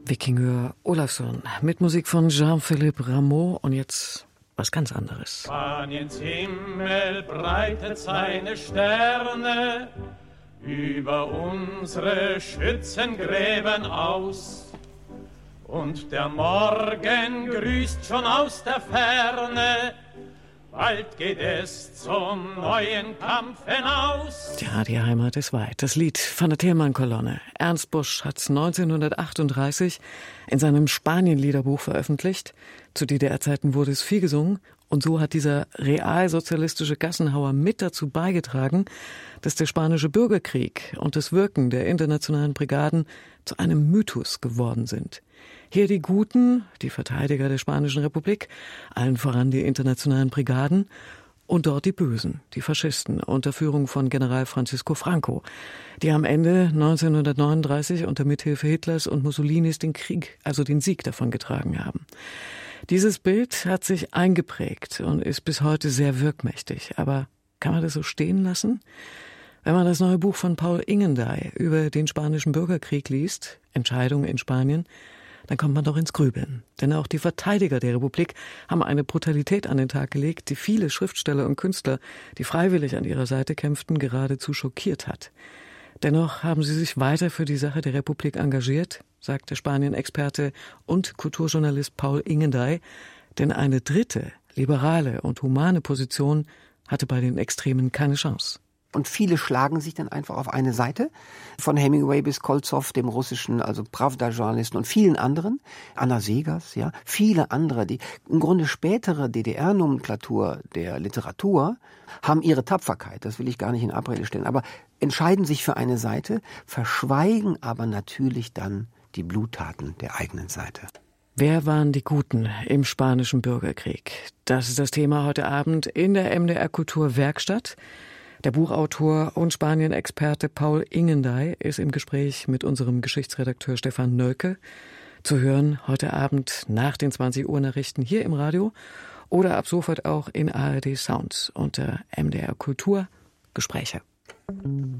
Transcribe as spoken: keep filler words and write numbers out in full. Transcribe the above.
Wikinger Olafsson mit Musik von Jean-Philippe Rameau und jetzt was ganz anderes. Spaniens Himmel breitet seine Sterne über unsere Schützengräben aus. Und der Morgen grüßt schon aus der Ferne, bald geht es zum neuen Kampf hinaus. Ja, die Heimat ist weit. Das Lied von der Thälmann-Kolonne. Ernst Busch hat es neunzehnhundertachtunddreißig in seinem Spanien-Liederbuch veröffentlicht. Zu D D R-Zeiten wurde es viel gesungen. Und so hat dieser realsozialistische Gassenhauer mit dazu beigetragen, dass der spanische Bürgerkrieg und das Wirken der internationalen Brigaden zu einem Mythos geworden sind. Hier die Guten, die Verteidiger der Spanischen Republik, allen voran die internationalen Brigaden, und dort die Bösen, die Faschisten, unter Führung von General Francisco Franco, die am Ende neunzehnhundertneununddreißig unter Mithilfe Hitlers und Mussolinis den Krieg, also den Sieg davongetragen haben. Dieses Bild hat sich eingeprägt und ist bis heute sehr wirkmächtig. Aber kann man das so stehen lassen? Wenn man das neue Buch von Paul Ingendey über den spanischen Bürgerkrieg liest, Entscheidung in Spanien, dann kommt man doch ins Grübeln. Denn auch die Verteidiger der Republik haben eine Brutalität an den Tag gelegt, die viele Schriftsteller und Künstler, die freiwillig an ihrer Seite kämpften, geradezu schockiert hat. Dennoch haben sie sich weiter für die Sache der Republik engagiert, sagt der Spanien-Experte und Kulturjournalist Paul Ingendey, denn eine dritte, liberale und humane Position hatte bei den Extremen keine Chance. Und viele schlagen sich dann einfach auf eine Seite, von Hemingway bis Kolzow, dem russischen, also Pravda-Journalisten und vielen anderen, Anna Seghers, ja, viele andere, die im Grunde spätere D D R-Nomenklatur der Literatur haben ihre Tapferkeit, das will ich gar nicht in Abrede stellen, aber entscheiden sich für eine Seite, verschweigen aber natürlich dann die Bluttaten der eigenen Seite. Wer waren die Guten im spanischen Bürgerkrieg? Das ist das Thema heute Abend in der M D R Kultur Werkstatt. Der Buchautor und Spanien-Experte Paul Ingendey ist im Gespräch mit unserem Geschichtsredakteur Stefan Nölke. Zu hören heute Abend nach den zwanzig Uhr Nachrichten hier im Radio oder ab sofort auch in A R D Sounds unter M D R Kultur Gespräche.